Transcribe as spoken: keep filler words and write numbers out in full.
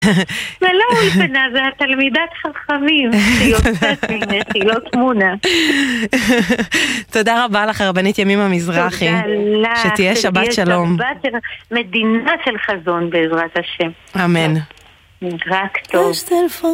זה לא אולפנה, זה התלמידת חכמים שיוצאת ממך, היא לא תמונה. תודה רבה לך, רבנית ימימה מזרחי. תודה לך. שתהיה שבת שלום. שבת מדינה של חזון בעזרת השם. אמן. רק טוב.